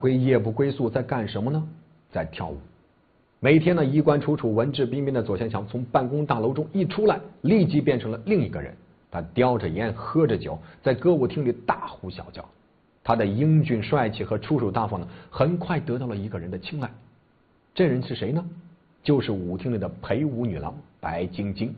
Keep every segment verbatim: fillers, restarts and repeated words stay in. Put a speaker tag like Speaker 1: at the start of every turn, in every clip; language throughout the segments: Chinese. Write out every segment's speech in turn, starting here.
Speaker 1: 回夜不归宿，在干什么呢？在跳舞。每天呢，衣冠楚楚、文质彬彬的左贤强从办公大楼中一出来，立即变成了另一个人。他叼着烟，喝着酒，在歌舞厅里大呼小叫。他的英俊帅气和出手大方呢，很快得到了一个人的青睐。这人是谁呢？就是舞厅里的陪舞女郎白晶晶。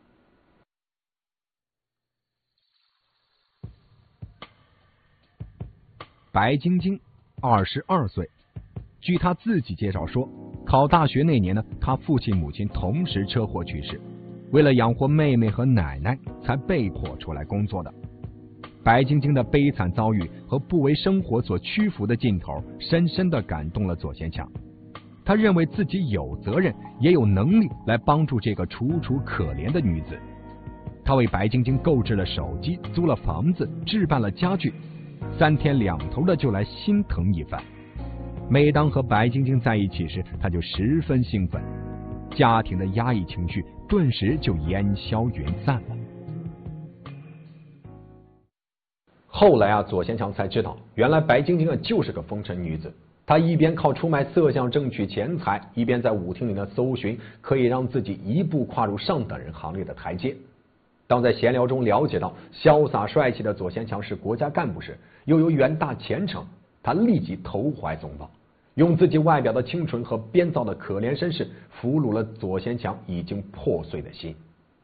Speaker 2: 白晶晶二十二岁，据她自己介绍说，考大学那年呢，她父亲母亲同时车祸去世，为了养活妹妹和奶奶，才被迫出来工作的。白晶晶的悲惨遭遇和不为生活所屈服的劲头，深深地感动了左贤强。他认为自己有责任，也有能力来帮助这个楚楚可怜的女子。他为白晶晶购置了手机，租了房子，置办了家具，三天两头的就来心疼一番。每当和白晶晶在一起时，他就十分兴奋，家庭的压抑情绪顿时就烟消云散了。
Speaker 1: 后来啊，左贤强才知道，原来白晶晶啊就是个风尘女子。她一边靠出卖色相挣取钱财，一边在舞厅里呢搜寻可以让自己一步跨入上等人行列的台阶。当在闲聊中了解到潇洒帅气的左贤强是国家干部时，又有远大前程，他立即投怀送抱，用自己外表的清纯和编造的可怜身世俘虏了左贤强已经破碎的心。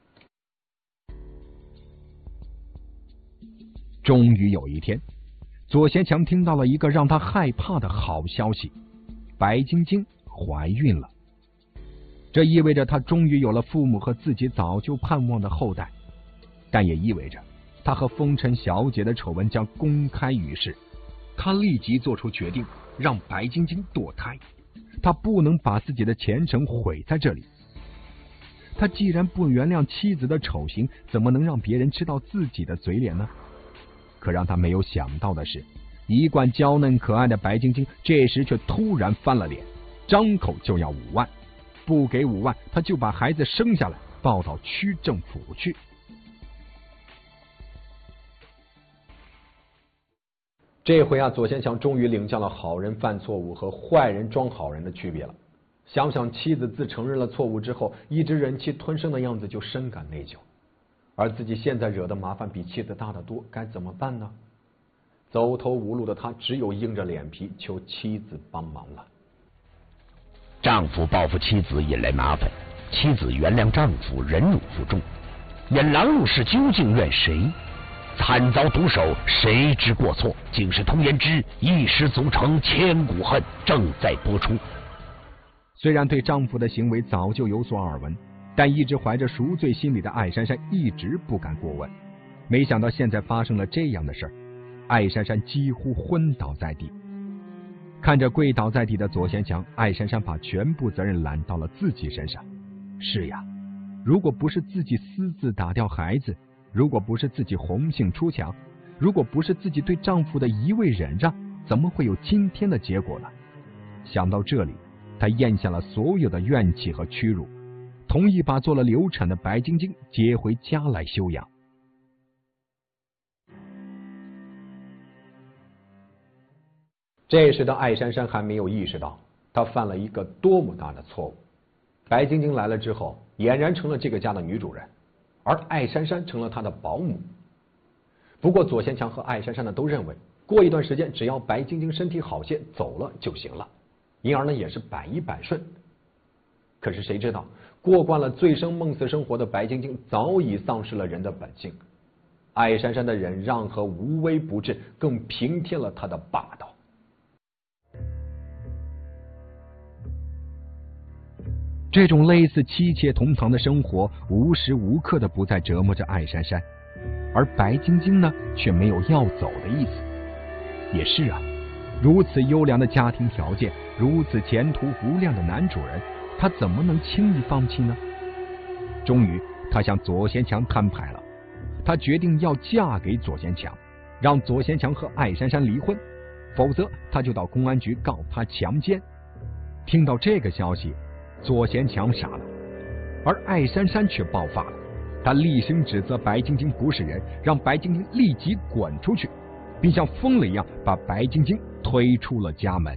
Speaker 2: 终于有一天，左贤强听到了一个让他害怕的好消息：白晶晶怀孕了。这意味着他终于有了父母和自己早就盼望的后代，但也意味着他和风尘小姐的丑闻将公开于世。他立即做出决定，让白晶晶堕胎。他不能把自己的前程毁在这里。他既然不原谅妻子的丑行，怎么能让别人吃到自己的嘴脸呢？可让他没有想到的是，一贯娇嫩可爱的白晶晶这时却突然翻了脸，张口就要五万，不给五万，他就把孩子生下来抱到区政府去。
Speaker 1: 这回啊，左贤强终于领教了好人犯错误和坏人装好人的区别了。想想妻子自承认了错误之后，一直忍气吞声的样子，就深感内疚。而自己现在惹的麻烦比妻子大得多，该怎么办呢？走投无路的他只有硬着脸皮求妻子帮忙了。
Speaker 3: 丈夫报复妻子引来麻烦，妻子原谅丈夫忍辱负重，引狼入室究竟怨谁？惨遭毒手，谁知过错？警世通言之一失足成千古恨，正在播出。
Speaker 2: 虽然对丈夫的行为早就有所耳闻，但一直怀着赎罪心理的艾珊珊一直不敢过问。没想到现在发生了这样的事儿，艾珊珊几乎昏倒在地。看着跪倒在地的左贤强，艾珊珊把全部责任揽到了自己身上。是呀，如果不是自己私自打掉孩子，如果不是自己红杏出墙，如果不是自己对丈夫的一味忍让，怎么会有今天的结果呢？想到这里，她咽下了所有的怨气和屈辱，同意把做了流产的白晶晶接回家来休养。
Speaker 1: 这时的艾珊珊还没有意识到她犯了一个多么大的错误。白晶晶来了之后，俨然成了这个家的女主人，而艾珊珊成了她的保姆。不过左贤强和艾珊珊呢都认为，过一段时间只要白晶晶身体好些走了就行了，因而呢也是百依百顺。可是谁知道，过惯了醉生梦死生活的白晶晶早已丧失了人的本性。艾珊珊的忍让和无微不至，更平添了她的霸道。
Speaker 2: 这种类似妻妾同堂的生活，无时无刻的不再折磨着艾珊珊，而白晶晶呢，却没有要走的意思。也是啊，如此优良的家庭条件，如此前途无量的男主人，她怎么能轻易放弃呢？终于，她向左贤强摊牌了，她决定要嫁给左贤强，让左贤强和艾珊珊离婚，否则她就到公安局告他强奸。听到这个消息，左贤强傻了，而艾珊珊却爆发了。她厉声指责白晶晶不是人，让白晶晶立即滚出去，并像疯了一样把白晶晶推出了家门。